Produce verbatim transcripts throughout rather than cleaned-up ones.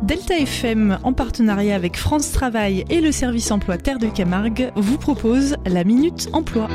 Delta F M, en partenariat avec France Travail et le service emploi Terre de Camargue, vous propose la Minute Emploi.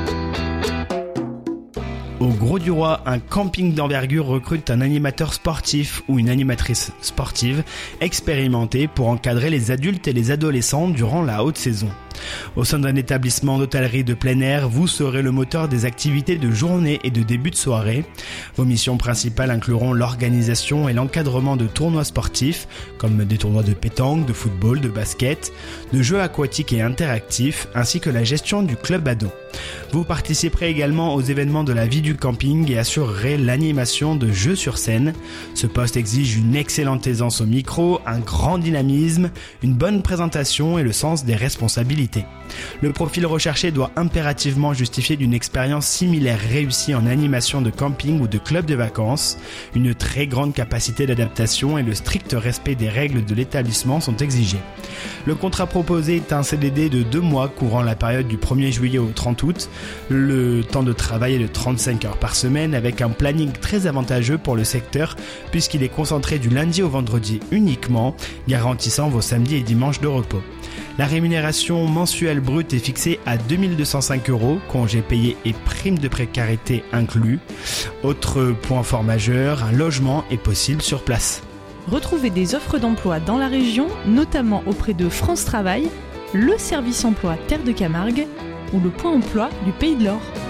Au Grau-du-Roi, un camping d'envergure recrute un animateur sportif ou une animatrice sportive expérimentée pour encadrer les adultes et les adolescents durant la haute saison. Au sein d'un établissement d'hôtellerie de plein air, vous serez le moteur des activités de journée et de début de soirée. Vos missions principales incluront l'organisation et l'encadrement de tournois sportifs, comme des tournois de pétanque, de football, de basket, de jeux aquatiques et interactifs, ainsi que la gestion du club ado. Vous participerez également aux événements de la vie du camping et assurerez l'animation de jeux sur scène. Ce poste exige une excellente aisance au micro, un grand dynamisme, une bonne présentation et le sens des responsabilités. Le profil recherché doit impérativement justifier d'une expérience similaire réussie en animation de camping ou de club de vacances. Une très grande capacité d'adaptation et le strict respect des règles de l'établissement sont exigés. Le contrat proposé est un C D D de deux mois courant la période du premier juillet au trente août. Le temps de travail est de trente-cinq heures par semaine avec un planning très avantageux pour le secteur puisqu'il est concentré du lundi au vendredi uniquement, garantissant vos samedis et dimanches de repos. La rémunération mensuelle brute est fixée à deux mille deux cent cinq euros, congés payés et primes de précarité inclus. Autre point fort majeur, un logement est possible sur place. Retrouvez des offres d'emploi dans la région, notamment auprès de France Travail, le service emploi Terre de Camargue ou le point emploi du Pays de l'Or.